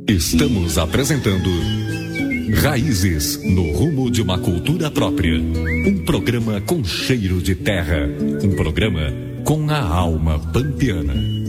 Estamos apresentando Raízes no rumo de uma cultura própria. Um programa com cheiro de terra. Um programa com a alma pampeana.